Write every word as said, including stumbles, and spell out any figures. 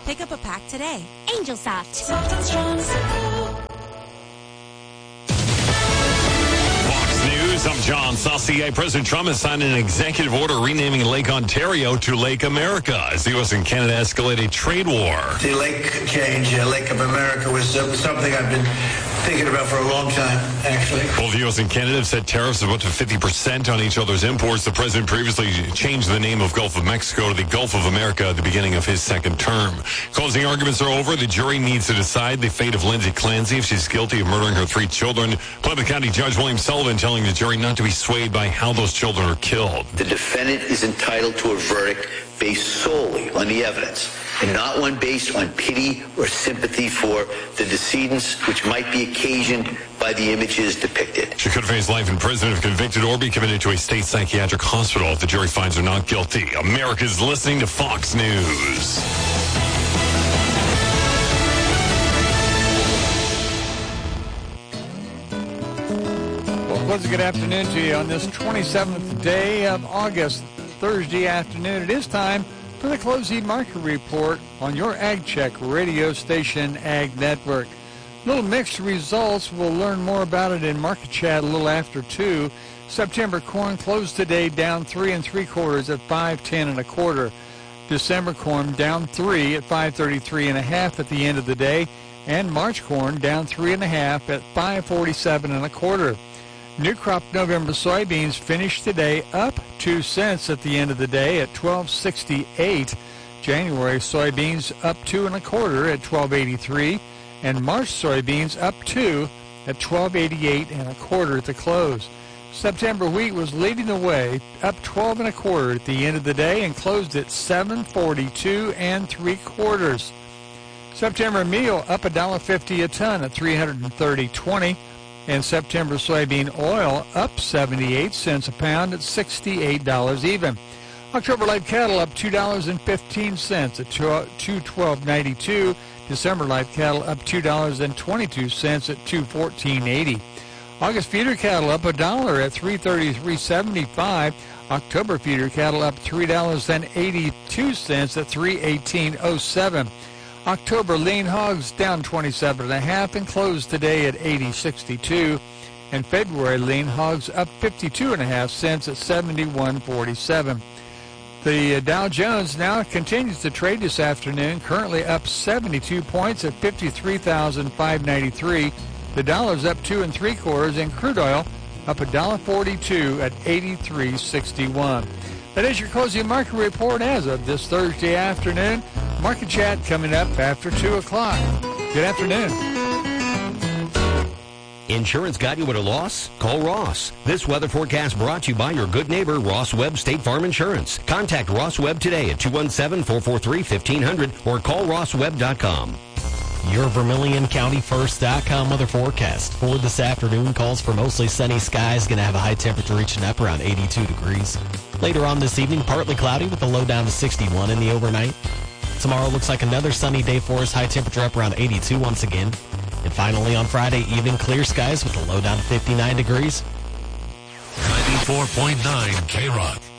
Pick up a pack today. Angel Soft. Soft and strong simple. News. I'm John Saucier. President Trump has signed an executive order renaming Lake Ontario to Lake America as the U S and Canada escalate a trade war. The lake change, uh, Lake of America, was uh, something I've been thinking about for a long time, actually. Both the U S and Canada have set tariffs of up to fifty percent on each other's imports. The president previously changed the name of Gulf of Mexico to the Gulf of America at the beginning of his second term. Closing arguments are over. The jury needs to decide the fate of Lindsay Clancy if she's guilty of murdering her three children. Plymouth County Judge William Sullivan telling the jury not to be swayed by how those children are killed. The defendant is entitled to a verdict based solely on the evidence and not one based on pity or sympathy for the decedents, which might be occasioned by the images depicted. She could face life in prison if convicted or be committed to a state psychiatric hospital if the jury finds her not guilty. America's listening to Fox News. Pleasant good afternoon to you on this twenty-seventh day of August, Thursday afternoon. It is time for the closing market report on your Ag Check radio station, Ag Network. Little mixed results. We'll learn more about it in Market Chat a little after two. September corn closed today down three and three quarters at five ten and a quarter. December corn down three at five thirty-three and a half at the end of the day, and March corn down three and a half at five forty-seven and a quarter. New crop November soybeans finished today up two cents at the end of the day at twelve sixty-eight. January soybeans up two and a quarter at twelve eighty-three, and March soybeans up two at twelve eighty-eight and a quarter at the close. September wheat was leading the way, up twelve and a quarter at the end of the day and closed at seven forty-two and three quarters. September meal up a dollar fifty a ton at three thirty twenty. And September soybean oil up seventy-eight cents a pound at sixty-eight dollars even. October live cattle up two dollars and fifteen cents at two twelve ninety-two. December live cattle up two dollars and twenty-two cents at two fourteen eighty. August feeder cattle up a dollar at three thirty-three seventy-five. October feeder cattle up three dollars and eighty-two cents at three eighteen oh seven. October lean hogs down twenty-seven and a half and closed today at eighty sixty-two. And February lean hogs up fifty-two and a half cents at seventy-one forty-seven. The Dow Jones now continues to trade this afternoon, currently up seventy-two points at fifty-three thousand five hundred ninety-three. The dollar's up two and three quarters, and crude oil up a dollar forty-two at eighty-three sixty-one. That is your closing market report as of this Thursday afternoon. Market Chat coming up after two o'clock. Good afternoon. Insurance got you at a loss? Call Ross. This weather forecast brought to you by your good neighbor, Ross Webb State Farm Insurance. Contact Ross Webb today at two one seven, four four three, one five zero zero or call ross webb dot com. Your Vermilion County First dot com weather forecast for this afternoon calls for mostly sunny skies. Going to have a high temperature reaching up around eighty-two degrees. Later on this evening, partly cloudy with a low down to sixty-one in the overnight. Tomorrow looks like another sunny day for us. High temperature up around eighty-two once again. And finally on Friday evening, clear skies with a low down to fifty-nine degrees. ninety-four point nine K-Rock.